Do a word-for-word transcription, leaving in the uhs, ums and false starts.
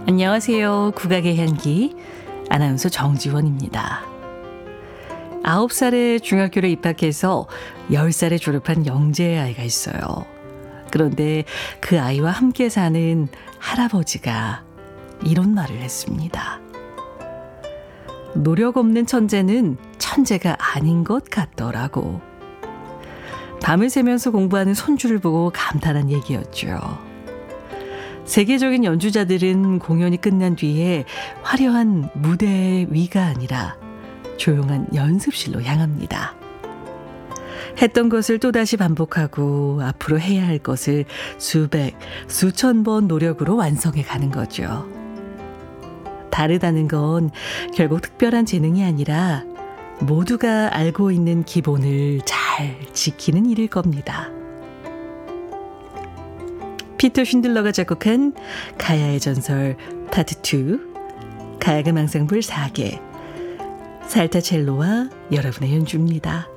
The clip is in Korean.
안녕하세요. 국악의 향기 아나운서 정지원입니다. 아홉 살에 중학교를 입학해서 열 살에 졸업한 영재 아이가 있어요. 그런데 그 아이와 함께 사는 할아버지가 이런 말을 했습니다. 노력 없는 천재는 천재가 아닌 것 같더라고. 밤을 새면서 공부하는 손주를 보고 감탄한 얘기였죠. 세계적인 연주자들은 공연이 끝난 뒤에 화려한 무대 위가 아니라 조용한 연습실로 향합니다. 했던 것을 또다시 반복하고 앞으로 해야 할 것을 수백, 수천 번 노력으로 완성해 가는 거죠. 다르다는 건 결국 특별한 재능이 아니라 모두가 알고 있는 기본을 잘 지키는 일일 겁니다. 피터 쉰들러가 작곡한 가야의 전설 파트 투, 가야금 앙상블 사 개, 살타 첼로와 여러분의 연주입니다.